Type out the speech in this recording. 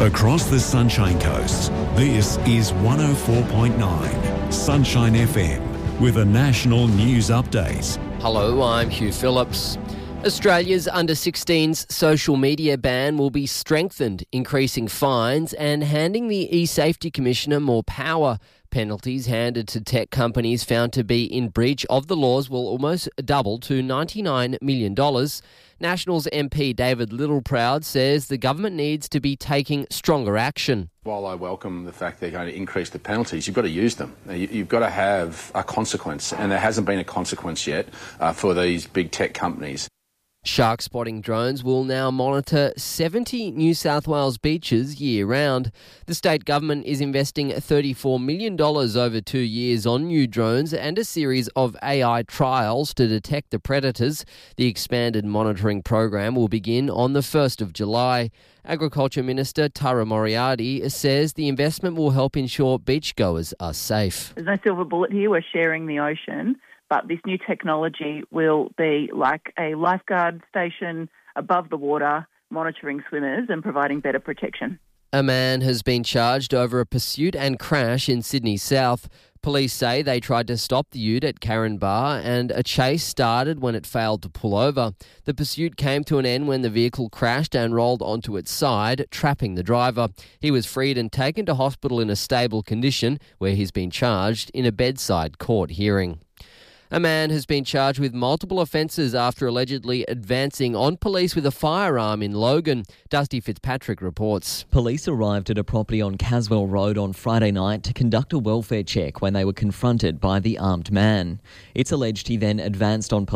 Across the Sunshine Coast, this is 104.9 Sunshine FM with a national news update. Hello, I'm Hugh Phillips. Australia's under-16s social media ban will be strengthened, increasing fines and handing the eSafety Commissioner more power. Penalties handed to tech companies found to be in breach of the laws will almost double to $99 million. Nationals MP David Littleproud says the government needs to be taking stronger action. While I welcome the fact they're going to increase the penalties, you've got to use them. You've got to have a consequence, and there hasn't been a consequence yet for these big tech companies. Shark spotting drones will now monitor 70 New South Wales beaches year-round. The state government is investing $34 million over 2 years on new drones and a series of AI trials to detect the predators. The expanded monitoring program will begin on the 1st of July. Agriculture Minister Tara Moriarty says the investment will help ensure beachgoers are safe. There's no silver bullet here. We're sharing the ocean. But this new technology will be like a lifeguard station above the water, monitoring swimmers and providing better protection. A man has been charged over a pursuit and crash in Sydney South. Police say they tried to stop the ute at Karen Bar and a chase started when it failed to pull over. The pursuit came to an end when the vehicle crashed and rolled onto its side, trapping the driver. He was freed and taken to hospital in a stable condition, where he's been charged in a bedside court hearing. A man has been charged with multiple offences after allegedly advancing on police with a firearm in Logan. Dusty Fitzpatrick reports. Police arrived at a property on Caswell Road on Friday night to conduct a welfare check when they were confronted by the armed man. It's alleged he then advanced on